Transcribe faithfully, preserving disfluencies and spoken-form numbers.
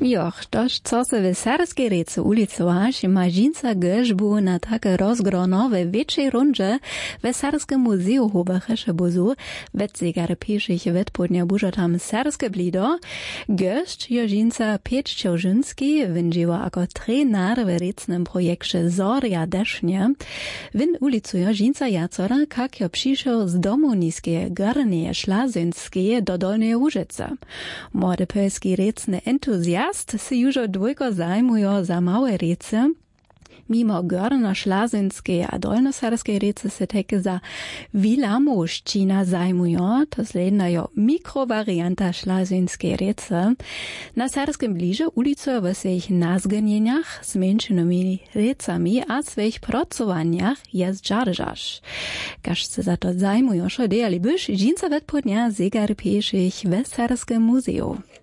Joch, toż co se w Sarskiej rece ulicowaš, ma dżinca grzbu na takie rozgronowe wieczej rundzie w Sarskim Muzeum Hobachesze Bozu, wetzegar pieszych wetpodnia buża tam Sarskie blido, grzcz jo dżinca Pietr Ciałżynski wędziła jako trener w recnym projekcie Zoria Desznie, win ulicuje dżinca jacora, kak jo przyszł z domu niskie Garnie Szlazynskie do Dolnej Łużyce. Młody polski recny entuzjast si już dwójko zajmują za małe rece. Mimo Gorno-Szlazynskie a Dolnosarskie rece se takie za Wilamošćina zajmują, to slednajo mikrowarianta Szlazynskie rece. Na Sarskim bliže ulicują w swoich nazganieniach, zmniejszonymi recami a swoich pracowaniach jest żarżasz. Każ se za to zajmują, šo dejali byś, dżinca wetpodnia zegar pieszych w Sarskim Muzeum.